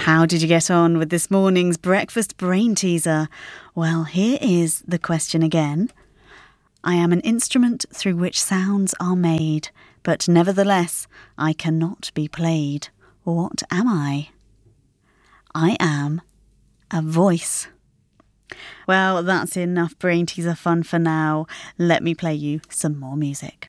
How did you get on with this morning's breakfast brain teaser? Well, here is the question again. I am an instrument through which sounds are made, but nevertheless I cannot be played. What am I? I am a voice. Well, that's enough brain teaser fun for now. Let me play you some more music.